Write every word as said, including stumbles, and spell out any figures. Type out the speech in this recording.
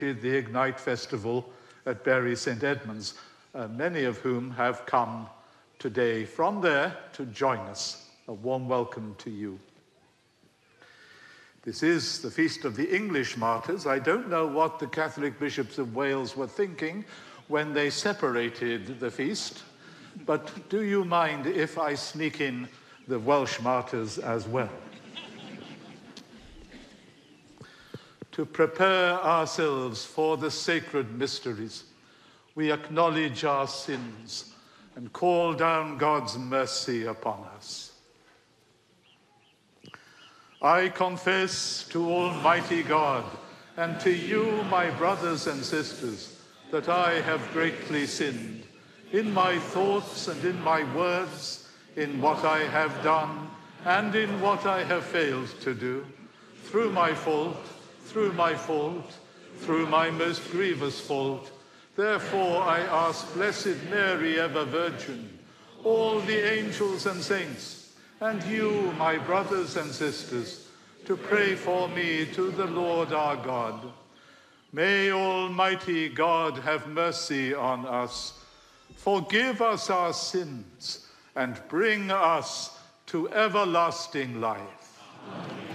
the Ignite Festival at Bury St Edmunds, uh, many of whom have come today from there to join us. A warm welcome to you. This is the feast of the English martyrs. I don't know what the Catholic bishops of Wales were thinking when they separated the feast, but do you mind if I sneak in the Welsh martyrs as well? To prepare ourselves for the sacred mysteries, we acknowledge our sins and call down God's mercy upon us. I confess to Almighty God and to you, my brothers and sisters, that I have greatly sinned in my thoughts and in my words, in what I have done and in what I have failed to do, through my fault, through my fault, through my most grievous fault. Therefore I ask Blessed Mary, ever Virgin, all the angels and saints, and you, my brothers and sisters, to pray for me to the Lord our God. May Almighty God have mercy on us, forgive us our sins, and bring us to everlasting life. Amen.